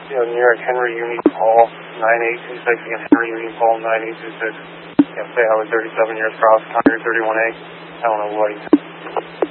New York Henry Uni Paul 9826 again, Henry Uni Paul 9826. Say I was 37 years cross, Concord 31A. I don't know what he said.